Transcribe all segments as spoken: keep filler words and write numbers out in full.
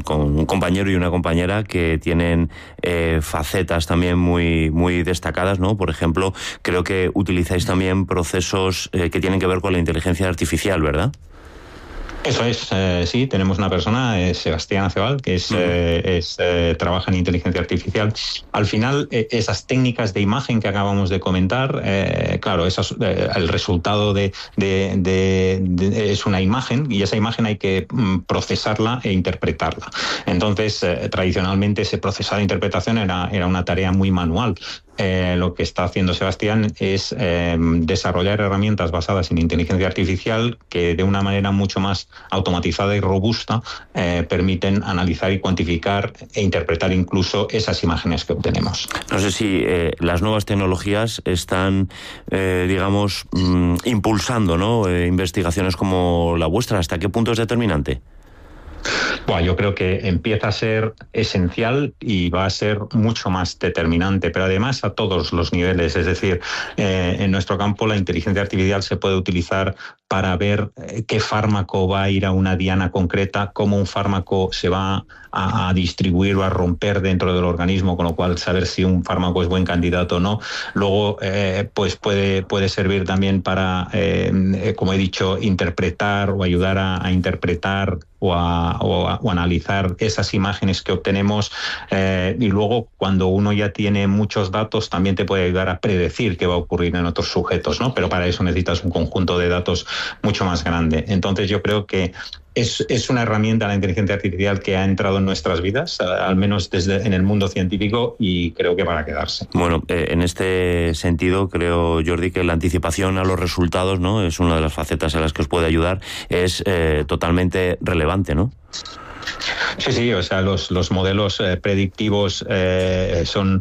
con un compañero y una compañera que tienen eh, facetas también muy, muy destacadas, ¿no? Por ejemplo, creo que utilizáis también procesos eh, que tienen que ver con la inteligencia artificial, ¿verdad? Eso es, eh, sí, tenemos una persona, eh, Sebastián Acebal, que es, eh, es eh, trabaja en inteligencia artificial. Al final, eh, esas técnicas de imagen que acabamos de comentar, eh, claro, esas, eh, el resultado de, de, de, de es una imagen, y esa imagen hay que mm, procesarla e interpretarla. Entonces, eh, tradicionalmente ese procesar e interpretación era, era una tarea muy manual. Eh, lo que está haciendo Sebastián es eh, desarrollar herramientas basadas en inteligencia artificial que de una manera mucho más automatizada y robusta eh, permiten analizar y cuantificar e interpretar incluso esas imágenes que obtenemos. No sé si eh, las nuevas tecnologías están, eh, digamos, mm, impulsando, ¿no? Eh, investigaciones como la vuestra. ¿Hasta qué punto es determinante? Bueno, yo creo que empieza a ser esencial y va a ser mucho más determinante, pero además a todos los niveles. Es decir, eh, en nuestro campo la inteligencia artificial se puede utilizar para ver eh, qué fármaco va a ir a una diana concreta, cómo un fármaco se va a, a distribuir o a romper dentro del organismo, con lo cual saber si un fármaco es buen candidato o no. Luego, eh, pues puede, puede servir también para, eh, como he dicho, interpretar o ayudar a, a interpretar o a, o, a, o a analizar esas imágenes que obtenemos, eh, y luego cuando uno ya tiene muchos datos también te puede ayudar a predecir qué va a ocurrir en otros sujetos, ¿no? Pero para eso necesitas un conjunto de datos mucho más grande. Entonces yo creo que Es, es una herramienta, la inteligencia artificial, que ha entrado en nuestras vidas, al menos desde en el mundo científico, y creo que para quedarse. Bueno, eh, en este sentido creo, Jordi, que la anticipación a los resultados, ¿no?, es una de las facetas en las que os puede ayudar, es eh, totalmente relevante, ¿no? Sí, sí, o sea, los, los modelos eh, predictivos eh, son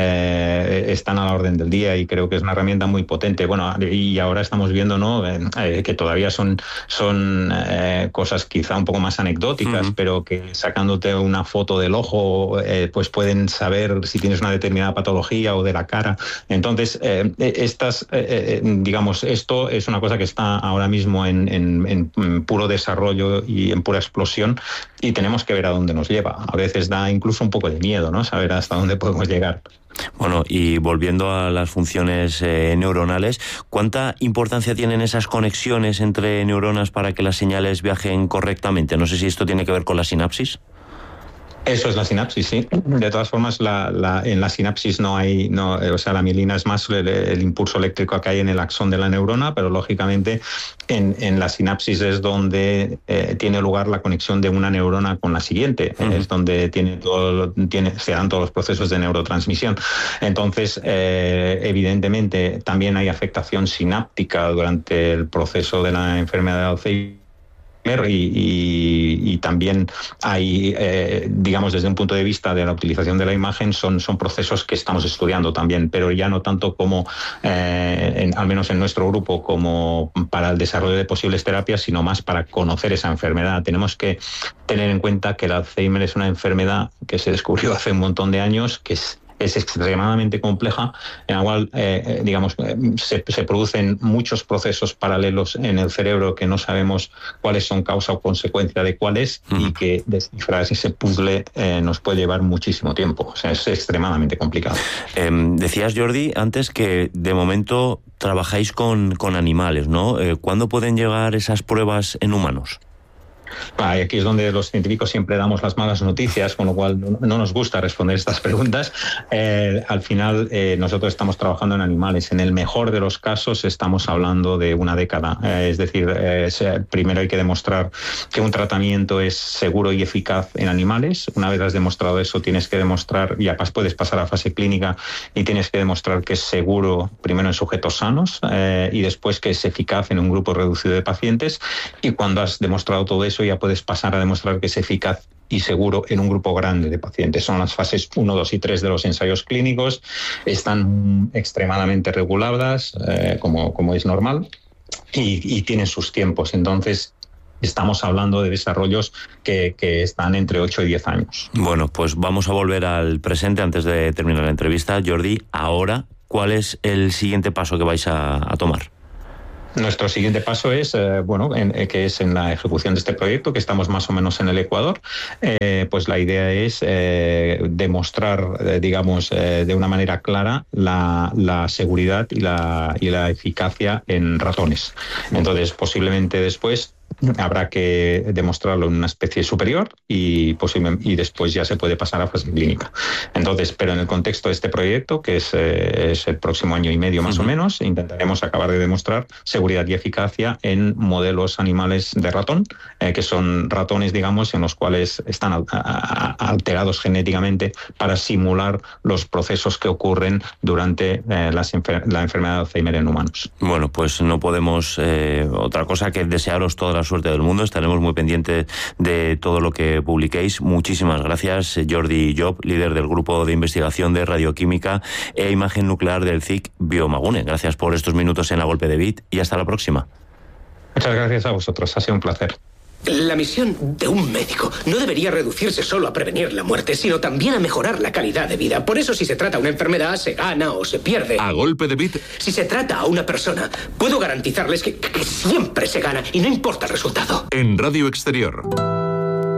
eh, están a la orden del día y creo que es una herramienta muy potente. Bueno, y ahora estamos viendo, ¿no?, eh, que todavía son, son eh, cosas quizá un poco más anecdóticas, uh-huh. pero que sacándote una foto del ojo, eh, pues pueden saber si tienes una determinada patología o de la cara. Entonces, eh, estas, eh, digamos, esto es una cosa que está ahora mismo en, en, en puro desarrollo y en pura explosión, y tenemos que ver a dónde nos lleva. A veces da incluso un poco de miedo, ¿no?, saber hasta dónde podemos llegar. Bueno, y volviendo a las funciones eh, neuronales, ¿cuánta importancia tienen esas conexiones entre neuronas para que las señales viajen correctamente? No sé si esto tiene que ver con la sinapsis. Eso es la sinapsis, sí. De todas formas, la, la, en la sinapsis no hay, no, o sea, la mielina es más el, el impulso eléctrico que hay en el axón de la neurona, pero lógicamente en, en la sinapsis es donde eh, tiene lugar la conexión de una neurona con la siguiente, uh-huh. es donde tiene todo, tiene, se dan todos los procesos de neurotransmisión. Entonces, eh, evidentemente, también hay afectación sináptica durante el proceso de la enfermedad de Alzheimer. Y, y, y también hay, eh, digamos, desde un punto de vista de la utilización de la imagen, son, son procesos que estamos estudiando también, pero ya no tanto como, eh, en, al menos en nuestro grupo, como para el desarrollo de posibles terapias, sino más para conocer esa enfermedad. Tenemos que tener en cuenta que el Alzheimer es una enfermedad que se descubrió hace un montón de años, que es es extremadamente compleja, en la cual, eh, digamos, se, se producen muchos procesos paralelos en el cerebro que no sabemos cuáles son causa o consecuencia de cuáles, uh-huh. y que descifrar ese puzzle eh, nos puede llevar muchísimo tiempo. O sea, es extremadamente complicado. Eh, decías, Jordi, antes que de momento trabajáis con, con animales, ¿no? Eh, ¿Cuándo pueden llegar esas pruebas en humanos? Ah, y aquí es donde los científicos siempre damos las malas noticias, con lo cual no, no nos gusta responder estas preguntas. Eh, al final, eh, nosotros estamos trabajando en animales. En el mejor de los casos estamos hablando de una década. Eh, es decir, eh, primero hay que demostrar que un tratamiento es seguro y eficaz en animales. Una vez has demostrado eso, tienes que demostrar, y además puedes pasar a fase clínica y tienes que demostrar que es seguro primero en sujetos sanos, eh, y después que es eficaz en un grupo reducido de pacientes. Y cuando has demostrado todo eso, ya puedes pasar a demostrar que es eficaz y seguro en un grupo grande de pacientes. Son las fases uno, dos y tres de los ensayos clínicos. Están extremadamente reguladas, eh, como, como es normal, y, y tienen sus tiempos. Entonces, estamos hablando de desarrollos que, que están entre ocho y diez años. Bueno, pues vamos a volver al presente antes de terminar la entrevista. Jordi, ahora, ¿cuál es el siguiente paso que vais a, a tomar? Nuestro siguiente paso es, eh, bueno, en, eh, que es en la ejecución de este proyecto, que estamos más o menos en el Ecuador. Eh, pues la idea es eh, demostrar, eh, digamos, eh, de una manera clara la, la seguridad y la, y la eficacia en ratones. Entonces, posiblemente después habrá que demostrarlo en una especie superior y, posible, y después ya se puede pasar a fase clínica. Entonces, pero en el contexto de este proyecto, que es, eh, es el próximo año y medio más uh-huh. o menos, intentaremos acabar de demostrar seguridad y eficacia en modelos animales de ratón, eh, que son ratones, digamos, en los cuales están a, a, alterados genéticamente para simular los procesos que ocurren durante eh, las enfer- la enfermedad de Alzheimer en humanos. Bueno, pues no podemos eh, otra cosa que desearos toda la suerte del mundo. Estaremos muy pendientes de todo lo que publiquéis. Muchísimas gracias, Jordi Llop, líder del Grupo de Investigación de Radioquímica e Imagen Nuclear del C I C Biomagune. Gracias por estos minutos en La Golpe de Bit y hasta la próxima. Muchas gracias a vosotros, ha sido un placer. La misión de un médico no debería reducirse solo a prevenir la muerte, sino también a mejorar la calidad de vida. Por eso, si se trata una enfermedad, se gana o se pierde. A Golpe de Bit. Si se trata a una persona, puedo garantizarles que, que siempre se gana y no importa el resultado. En Radio Exterior.